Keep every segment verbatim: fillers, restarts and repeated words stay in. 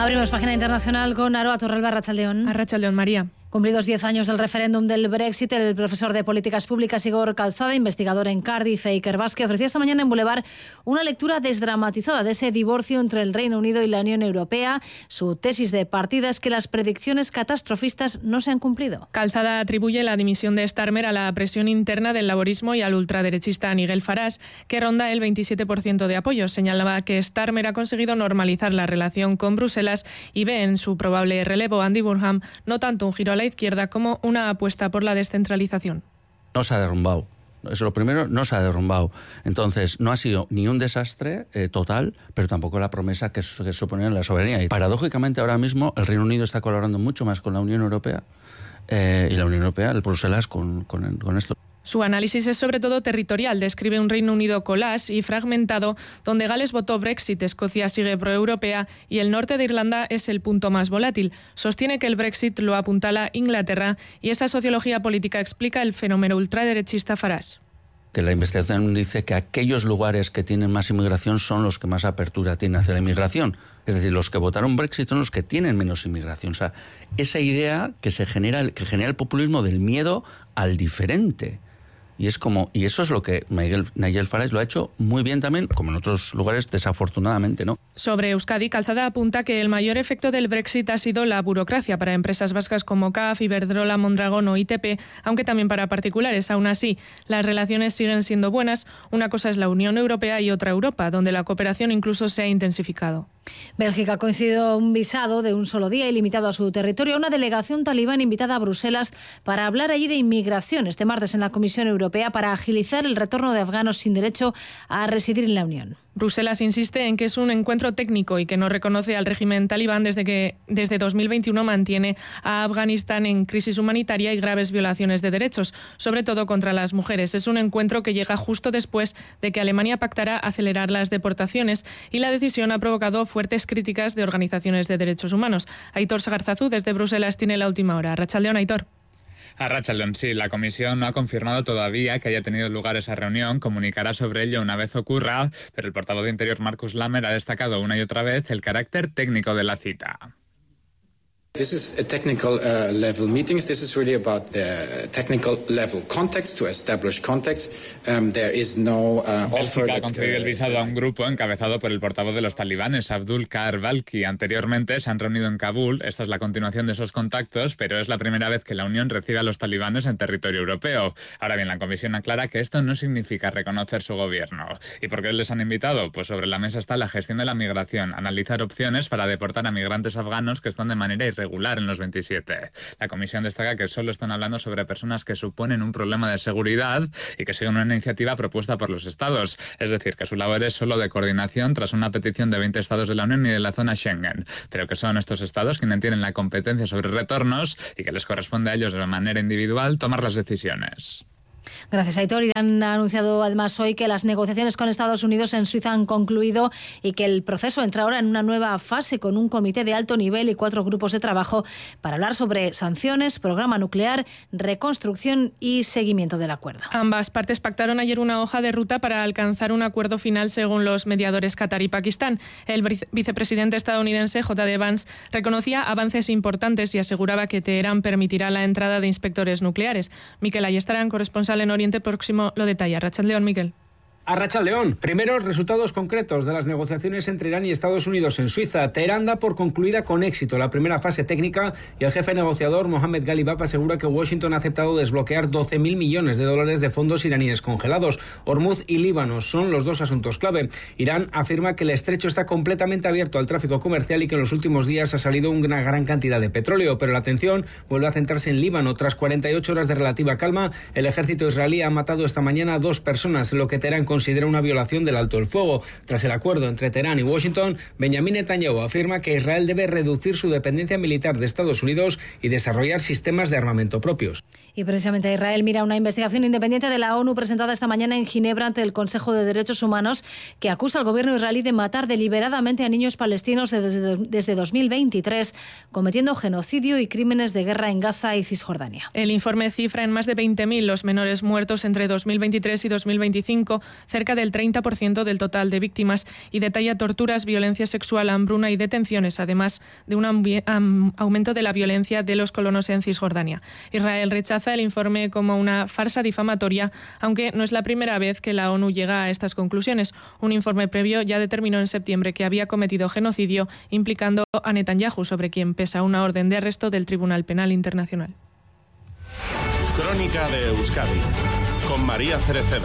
Abrimos página internacional con Aroa Torralba. Arratsaldeon. Arratsaldeon, María. Cumplidos diez años del referéndum del Brexit, el profesor de Políticas Públicas Igor Calzada, investigador en Cardiff e Ikerbasque, ofrecía esta mañana en Boulevard una lectura desdramatizada de ese divorcio entre el Reino Unido y la Unión Europea. Su tesis de partida es que las predicciones catastrofistas no se han cumplido. Calzada atribuye la dimisión de Starmer a la presión interna del laborismo y al ultraderechista Nigel Farage, que ronda el veintisiete por ciento de apoyos. Señalaba que Starmer ha conseguido normalizar la relación con Bruselas y ve en su probable relevo, Andy Burnham, no tanto un giro a la izquierda como una apuesta por la descentralización. No se ha derrumbado. Es lo primero, no se ha derrumbado. Entonces, no ha sido ni un desastre eh, total, pero tampoco la promesa que, que suponía la soberanía. Y paradójicamente, ahora mismo, el Reino Unido está colaborando mucho más con la Unión Europea eh, y la Unión Europea, el Bruselas, con, con, con esto. Su análisis es sobre todo territorial. Describe un Reino Unido collage y fragmentado, donde Gales votó Brexit, Escocia sigue proeuropea y el norte de Irlanda es el punto más volátil. Sostiene que el Brexit lo apuntala Inglaterra y esa sociología política explica el fenómeno ultraderechista Farage. Que la investigación dice que aquellos lugares que tienen más inmigración son los que más apertura tienen hacia la inmigración. Es decir, los que votaron Brexit son los que tienen menos inmigración. O sea, esa idea que se genera, que genera el populismo del miedo al diferente. Y es como y eso es lo que Nigel, Nigel Farage lo ha hecho muy bien también, como en otros lugares desafortunadamente, ¿no? Sobre Euskadi, Calzada apunta que el mayor efecto del Brexit ha sido la burocracia para empresas vascas como C A F, Iberdrola, Mondragón o I T P, aunque también para particulares. Aún así, las relaciones siguen siendo buenas. Una cosa es la Unión Europea y otra Europa, donde la cooperación incluso se ha intensificado. Bélgica ha concedido un visado de un solo día y limitado a su territorio a una delegación talibán invitada a Bruselas para hablar allí de inmigración este martes en la Comisión Europea para agilizar el retorno de afganos sin derecho a residir en la Unión. Bruselas insiste en que es un encuentro técnico y que no reconoce al régimen talibán desde que desde dos mil veintiuno mantiene a Afganistán en crisis humanitaria y graves violaciones de derechos, sobre todo contra las mujeres. Es un encuentro que llega justo después de que Alemania pactara acelerar las deportaciones y la decisión ha provocado fuertes críticas de organizaciones de derechos humanos. Aitor Sagarzazú desde Bruselas tiene la última hora. Arratsaldeon, Aitor. Arratsaldeon, sí, la Comisión no ha confirmado todavía que haya tenido lugar esa reunión, comunicará sobre ello una vez ocurra, pero el portavoz de Interior Markus Lammer ha destacado una y otra vez el carácter técnico de la cita. This is a technical uh, level meetings. This is really about the technical level context to establish context. Um, there is no uh, offer. Bélgica ha concedido el visado a un grupo encabezado por el portavoz de los talibanes, Abdul Kahar Balki. Anteriormente se han reunido en Kabul. Esta es la continuación de esos contactos, pero es la primera vez que la Unión recibe a los talibanes en territorio europeo. Ahora bien, la Comisión aclara que esto no significa reconocer su gobierno. ¿Y por qué les han invitado? Pues sobre la mesa está la gestión de la migración, analizar opciones para deportar a migrantes afganos que están de manera irregular regular en los veintisiete. La Comisión destaca que solo están hablando sobre personas que suponen un problema de seguridad y que siguen una iniciativa propuesta por los Estados. Es decir, que su labor es solo de coordinación tras una petición de veinte Estados de la Unión y de la zona Schengen, pero que son estos Estados quienes tienen la competencia sobre retornos y que les corresponde a ellos de manera individual tomar las decisiones. Gracias, Aitor. Irán ha anunciado además hoy que las negociaciones con Estados Unidos en Suiza han concluido y que el proceso entra ahora en una nueva fase con un comité de alto nivel y cuatro grupos de trabajo para hablar sobre sanciones, programa nuclear, reconstrucción y seguimiento del acuerdo. Ambas partes pactaron ayer una hoja de ruta para alcanzar un acuerdo final según los mediadores Qatar y Pakistán. El vicepresidente estadounidense J D Vance reconocía avances importantes y aseguraba que Teherán permitirá la entrada de inspectores nucleares. Miquel Ayestarán, corresponsal en Oriente Próximo, lo detalla. Arratsaldeon, Miquel. Arratsaldeon. Primeros resultados concretos de las negociaciones entre Irán y Estados Unidos en Suiza. Teherán da por concluida con éxito la primera fase técnica y el jefe negociador Mohammad Ghalibaf asegura que Washington ha aceptado desbloquear doce mil millones de dólares de fondos iraníes congelados. Hormuz y Líbano son los dos asuntos clave. Irán afirma que el estrecho está completamente abierto al tráfico comercial y que en los últimos días ha salido una gran cantidad de petróleo, pero la atención vuelve a centrarse en Líbano. Tras cuarenta y ocho horas de relativa calma, el ejército israelí ha matado esta mañana a dos personas, lo que Teherán considera una violación del alto el fuego. Tras el acuerdo entre Teherán y Washington, Benjamin Netanyahu afirma que Israel debe reducir su dependencia militar de Estados Unidos y desarrollar sistemas de armamento propios. Y precisamente Israel mira una investigación independiente de la ONU presentada esta mañana en Ginebra ante el Consejo de Derechos Humanos que acusa al gobierno israelí de matar deliberadamente a niños palestinos desde, desde dos mil veintitrés, cometiendo genocidio y crímenes de guerra en Gaza y Cisjordania. El informe cifra en más de veinte mil los menores muertos entre dos mil veintitrés y dos mil veinticinco, cerca del treinta por ciento del total de víctimas, y detalla torturas, violencia sexual, hambruna y detenciones, además de un um, aumento de la violencia de los colonos en Cisjordania. Israel rechaza el informe como una farsa difamatoria, aunque no es la primera vez que la ONU llega a estas conclusiones. Un informe previo ya determinó en septiembre que había cometido genocidio, implicando a Netanyahu, sobre quien pesa una orden de arresto del Tribunal Penal Internacional. Crónica de Euskadi, con María Cereceda.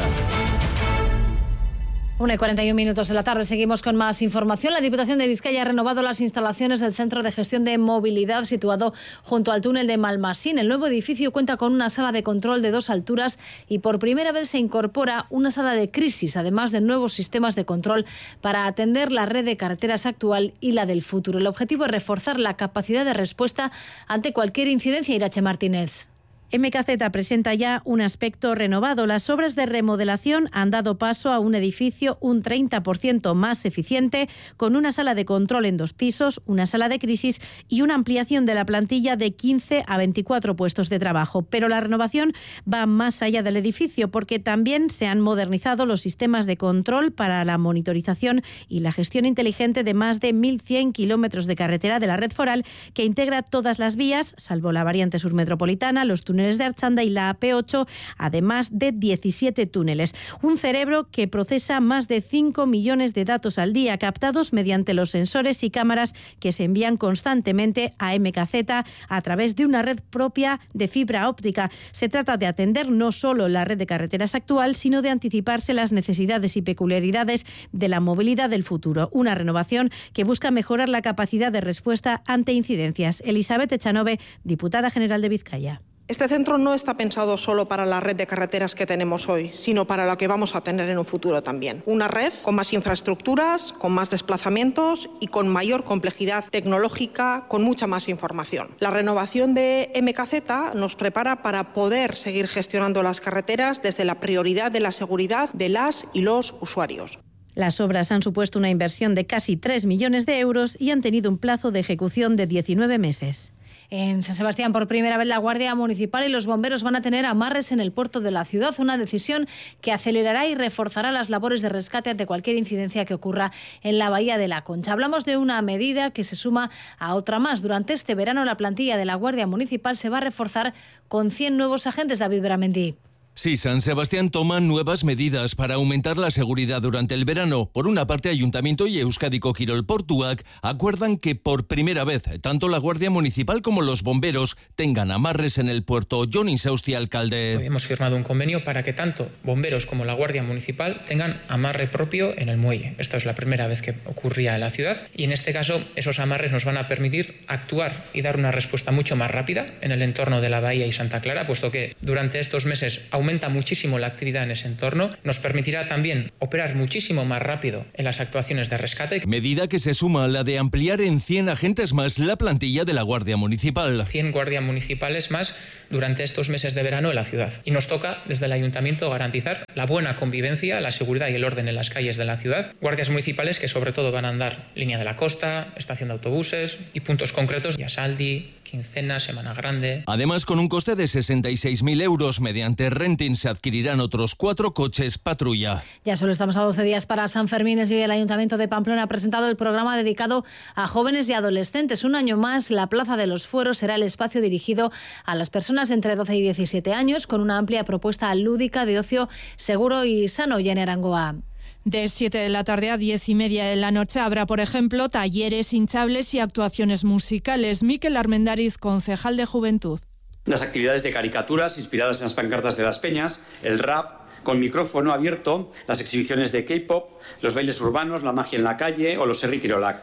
una y cuarenta y un minutos de la tarde, seguimos con más información. La Diputación de Vizcaya ha renovado las instalaciones del Centro de Gestión de Movilidad situado junto al túnel de Malmasín. El nuevo edificio cuenta con una sala de control de dos alturas y por primera vez se incorpora una sala de crisis, además de nuevos sistemas de control para atender la red de carreteras actual y la del futuro. El objetivo es reforzar la capacidad de respuesta ante cualquier incidencia. Irache Martínez. M K Z presenta ya un aspecto renovado. Las obras de remodelación han dado paso a un edificio un treinta por ciento más eficiente, con una sala de control en dos pisos, una sala de crisis y una ampliación de la plantilla de quince a veinticuatro puestos de trabajo. Pero la renovación va más allá del edificio, porque también se han modernizado los sistemas de control para la monitorización y la gestión inteligente de más de mil cien kilómetros de carretera de la red foral, que integra todas las vías, salvo la variante sur metropolitana, los túneles túneles de Archanda y la A P ocho, además de diecisiete túneles. Un cerebro que procesa más de cinco millones de datos al día, captados mediante los sensores y cámaras que se envían constantemente a M K Z a través de una red propia de fibra óptica. Se trata de atender no solo la red de carreteras actual, sino de anticiparse las necesidades y peculiaridades de la movilidad del futuro. Una renovación que busca mejorar la capacidad de respuesta ante incidencias. Elizabeth Echanove, diputada general de Vizcaya. Este centro no está pensado solo para la red de carreteras que tenemos hoy, sino para la que vamos a tener en un futuro también. Una red con más infraestructuras, con más desplazamientos y con mayor complejidad tecnológica, con mucha más información. La renovación de M K Z nos prepara para poder seguir gestionando las carreteras desde la prioridad de la seguridad de las y los usuarios. Las obras han supuesto una inversión de casi tres millones de euros y han tenido un plazo de ejecución de diecinueve meses. En San Sebastián, por primera vez, la Guardia Municipal y los bomberos van a tener amarres en el puerto de la ciudad, una decisión que acelerará y reforzará las labores de rescate ante cualquier incidencia que ocurra en la Bahía de la Concha. Hablamos de una medida que se suma a otra más. Durante este verano, la plantilla de la Guardia Municipal se va a reforzar con cien nuevos agentes. David Beramendi. Sí, San Sebastián toma nuevas medidas para aumentar la seguridad durante el verano. Por una parte, Ayuntamiento y Euskadiko Kirol Portuak acuerdan que por primera vez tanto la Guardia Municipal como los bomberos tengan amarres en el puerto. Jon Insausti, alcalde. Hoy hemos firmado un convenio para que tanto bomberos como la Guardia Municipal tengan amarre propio en el muelle. Esto es la primera vez que ocurría en la ciudad y en este caso esos amarres nos van a permitir actuar y dar una respuesta mucho más rápida en el entorno de la Bahía y Santa Clara, puesto que durante estos meses aumenta muchísimo la actividad en ese entorno, nos permitirá también operar muchísimo más rápido en las actuaciones de rescate. Medida que se suma a la de ampliar en cien agentes más la plantilla de la Guardia Municipal. cien guardias municipales más durante estos meses de verano en la ciudad. Y nos toca desde el Ayuntamiento garantizar la buena convivencia, la seguridad y el orden en las calles de la ciudad. Guardias municipales que sobre todo van a andar línea de la costa, estación de autobuses y puntos concretos, Yasaldi, Quincena, Semana Grande. Además, con un coste de sesenta y seis mil euros, mediante renting se adquirirán otros cuatro coches patrulla. Ya solo estamos a doce días para San Fermín y el Ayuntamiento de Pamplona ha presentado el programa dedicado a jóvenes y adolescentes. Un año más, la Plaza de los Fueros será el espacio dirigido a las personas entre doce y diecisiete años, con una amplia propuesta lúdica de ocio seguro y sano. Jenny Arangoa. De siete de la tarde a diez y media de la noche habrá, por ejemplo, talleres hinchables y actuaciones musicales. Miquel Armendariz, concejal de Juventud. Las actividades de caricaturas inspiradas en las pancartas de las peñas, el rap con micrófono abierto, las exhibiciones de K-pop, los bailes urbanos, la magia en la calle o los Herri Kirolak.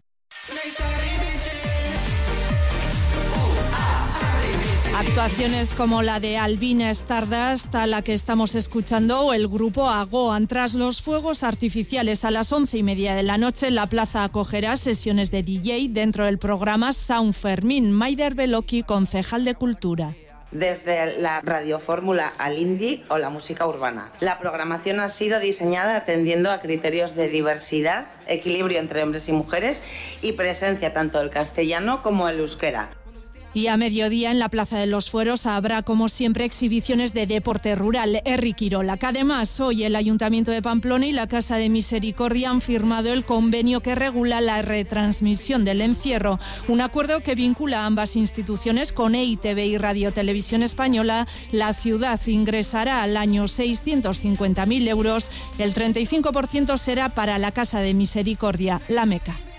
Actuaciones como la de Albina Stardust, a la que estamos escuchando, o el grupo Agoan. Tras los fuegos artificiales a las once y media de la noche, la plaza acogerá sesiones de D J dentro del programa San Fermín. Maider Beloki, concejal de Cultura. Desde la radiofórmula al indie o la música urbana. La programación ha sido diseñada atendiendo a criterios de diversidad, equilibrio entre hombres y mujeres y presencia tanto del castellano como el euskera. Y a mediodía en la Plaza de los Fueros habrá, como siempre, exhibiciones de deporte rural, Herri Kirolak. Además, hoy el Ayuntamiento de Pamplona y la Casa de Misericordia han firmado el convenio que regula la retransmisión del encierro, un acuerdo que vincula a ambas instituciones con E I Te Be y Radio Televisión Española. La ciudad ingresará al año seiscientos cincuenta mil euros, el treinta y cinco por ciento será para la Casa de Misericordia, La Meca.